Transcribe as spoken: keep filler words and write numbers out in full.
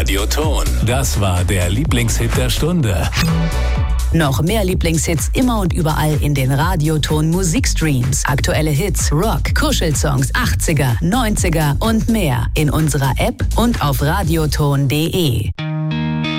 Radioton. Das war der Lieblingshit der Stunde. Noch mehr Lieblingshits immer und überall in den Radioton Musikstreams. Aktuelle Hits, Rock, Kuschelsongs, achtziger, neunziger und mehr in unserer App und auf radioton punkt de.